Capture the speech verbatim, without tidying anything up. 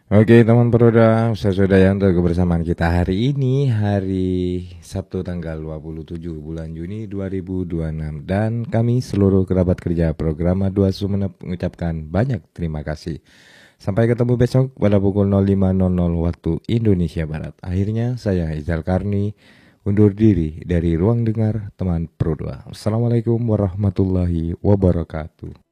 Oke teman Peroda, sesudah yang untuk kebersamaan kita hari ini, hari Sabtu tanggal dua puluh tujuh bulan Juni dua ribu dua puluh enam. Dan kami seluruh kerabat kerja program Dua Sumeneb mengucapkan banyak terima kasih. Sampai ketemu besok pada pukul nol lima nol nol waktu Indonesia Barat. Akhirnya saya Izal Karni undur diri dari ruang dengar teman Peroda. Assalamualaikum warahmatullahi wabarakatuh.